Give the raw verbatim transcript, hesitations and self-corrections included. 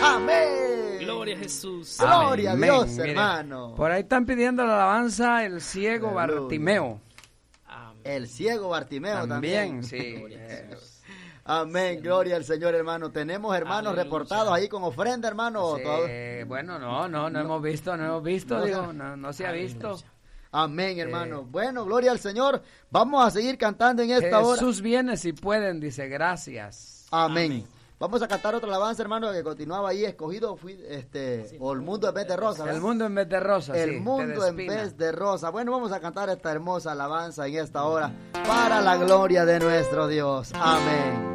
Amén. Gloria a Jesús. Gloria Amén. a Dios, Mire, hermano. Por ahí están pidiendo la alabanza el ciego Aleluya. Bartimeo. Amén. El ciego Bartimeo también. También, sí. Gloria a Eh, Jesús. Amén, gloria al Señor, hermano. Tenemos hermanos Aleluya. reportados ahí con ofrenda, hermano. sí, Todo- bueno, no, no, no hemos visto, no hemos visto, No, digo, no, no se ha Aleluya. visto. Amén, hermano. Bueno, gloria al Señor. Vamos a seguir cantando en esta hora. Jesús viene si pueden, dice, gracias. Amén. Amén. Vamos a cantar otra alabanza, hermano, que continuaba ahí escogido, fui, este, o el mundo en vez de rosa. El ¿verdad? mundo en vez de rosa, El sí, mundo de en espina. vez de rosa. Bueno, vamos a cantar esta hermosa alabanza en esta hora para la gloria de nuestro Dios. Amén.